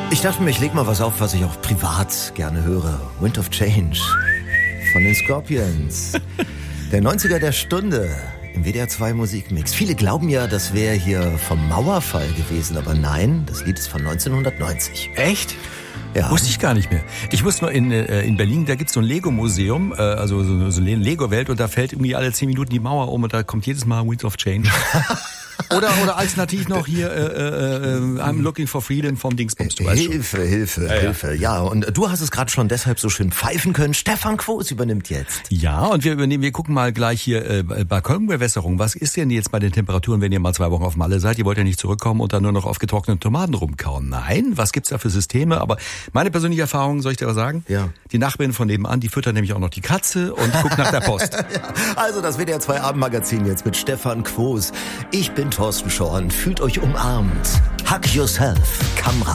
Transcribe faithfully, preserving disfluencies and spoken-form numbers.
Ich dachte mir, ich leg mal was auf, was ich auch privat gerne höre. Wind of Change von den Scorpions. Der neunziger der Stunde im W D R zwei Musikmix. Viele glauben ja, das wäre hier vom Mauerfall gewesen, aber nein, das Lied ist von neunzehnhundertneunzig. Echt? Ja. Wusste ich gar nicht mehr. Ich wusste nur, in, äh, in Berlin, da gibt's so ein Lego-Museum, äh, also so, so eine Lego-Welt, und da fällt irgendwie alle zehn Minuten die Mauer um und da kommt jedes Mal Winds of Change. Oder, oder alternativ noch hier äh, äh, I'm Looking for Freedom vom Dingsbums. Du weißt Hilfe, schon. Hilfe, ja, Hilfe. Ja, und du hast es gerade schon deshalb so schön pfeifen können. Stefan Quos übernimmt jetzt. Ja, und wir übernehmen, wir gucken mal gleich hier äh, Balkonbewässerung. Was ist denn jetzt bei den Temperaturen, wenn ihr mal zwei Wochen auf Malle seid? Ihr wollt ja nicht zurückkommen und dann nur noch auf getrockneten Tomaten rumkauen. Nein, was gibt's da für Systeme? Aber meine persönliche Erfahrung, soll ich dir was sagen? Ja. Die Nachbarin von nebenan, die füttert nämlich auch noch die Katze und guckt nach der Post. Ja, also das W D R zwei Abendmagazin jetzt mit Stefan Quos. Ich bin Thorsten Schorn. Fühlt euch umarmt. Hug yourself. Kamera.